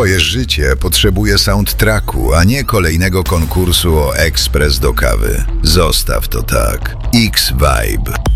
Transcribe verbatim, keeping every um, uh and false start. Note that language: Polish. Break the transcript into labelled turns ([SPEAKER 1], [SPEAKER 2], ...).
[SPEAKER 1] Twoje życie potrzebuje soundtracku, a nie kolejnego konkursu o ekspres do kawy. Zostaw to tak. X-Vibe.